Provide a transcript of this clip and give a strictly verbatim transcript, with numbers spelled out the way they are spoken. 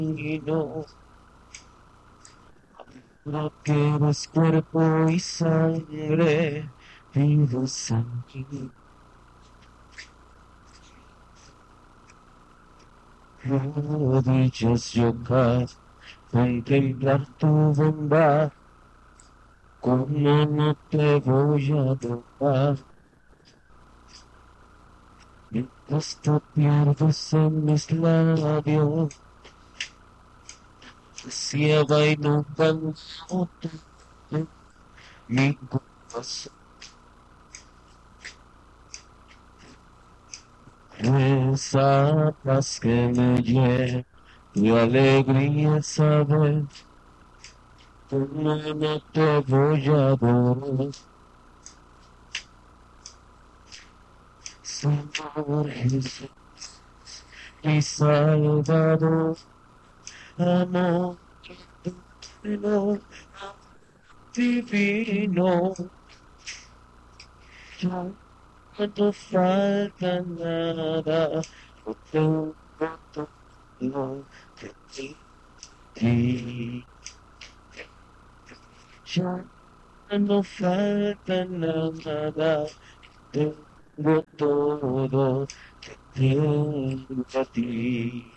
no, lo que no es cuerpo y sangre, vivo sanguíneo. Rodillas llorar, contemplar tu bondad, como no te voy a adorar. Mientras te pierdes en mis labios, ciega y no canso mi corazón. Esa paz que me llena de alegría saber cómo no te voy a adorar. Señor Jesús, mi Salvador, amor divino, divino, ya no falta nada, lo tengo todo de ti. Ya no falta nada, tengo todo que tengo a ti.